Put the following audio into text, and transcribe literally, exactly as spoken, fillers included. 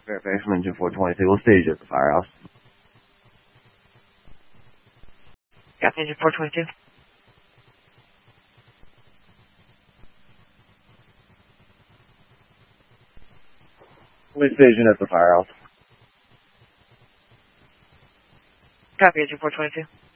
Fairfax from engine four twenty-two. We'll stage you at the firehouse. Copy, engine four twenty-two. We'll stage you at the firehouse. Copy, engine four twenty-two.